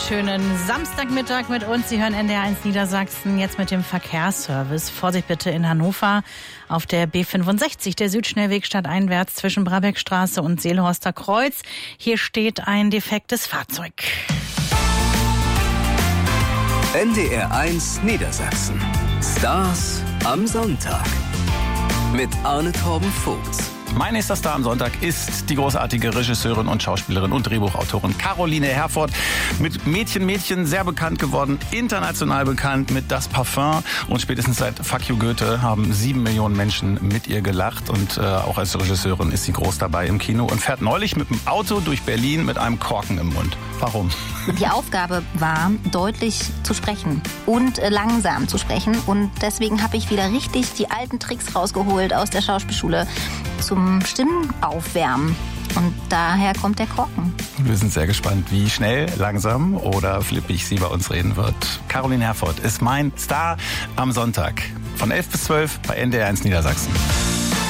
schönen Samstagmittag mit uns. Sie hören NDR1 Niedersachsen jetzt mit dem Verkehrsservice. Vorsicht bitte in Hannover auf der B65, der Südschnellweg stadteinwärts zwischen Brabeckstraße und Seelhorster Kreuz. Hier steht ein defektes Fahrzeug. NDR1 Niedersachsen. Stars am Sonntag. Mit Arne Torben Vogt. Mein nächster Star am Sonntag ist die großartige Regisseurin und Schauspielerin und Drehbuchautorin Caroline Herford. Mit Mädchen sehr bekannt geworden, international bekannt mit Das Parfum. Und spätestens seit Fuck You Goethe haben 7 Millionen Menschen mit ihr gelacht. Und auch als Regisseurin ist sie groß dabei im Kino und fährt neulich mit dem Auto durch Berlin mit einem Korken im Mund. Warum? Die Aufgabe war, deutlich zu sprechen und langsam zu sprechen. Und deswegen habe ich wieder richtig die alten Tricks rausgeholt aus der Schauspielschule zum Stimmaufwärmen. Und daher kommt der Korken. Wir sind sehr gespannt, wie schnell, langsam oder flippig sie bei uns reden wird. Caroline Herford ist mein Star am Sonntag von 11 bis 12 bei NDR1 Niedersachsen.